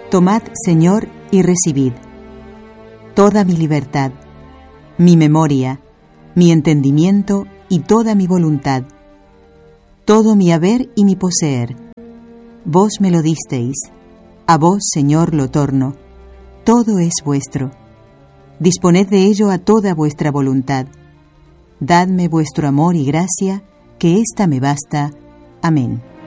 Tomad, Señor, y recibid toda mi libertad, mi memoria, mi entendimiento y toda mi voluntad, todo mi haber y mi poseer. Vos me lo disteis, a vos, Señor, lo torno, todo es vuestro. Disponed de ello a toda vuestra voluntad. Dadme vuestro amor y gracia, que ésta me basta. Amén.